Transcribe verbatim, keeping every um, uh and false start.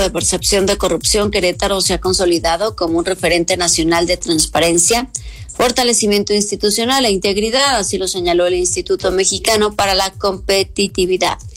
de percepción de corrupción, Querétaro se ha consolidado como un referente nacional de transparencia, fortalecimiento institucional e integridad, así lo señaló el Instituto Mexicano para la Competitividad.